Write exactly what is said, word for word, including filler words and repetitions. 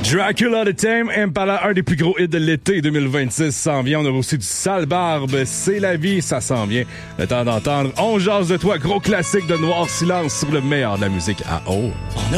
Dracula the Tame Impala, un des plus gros hits de l'été deux mille vingt-six s'en vient. On a aussi du Sale Barbe, C'est la vie, ça s'en vient. Le temps d'entendre On jase de toi, gros classique de Noir Silence sur le meilleur de la musique à haut.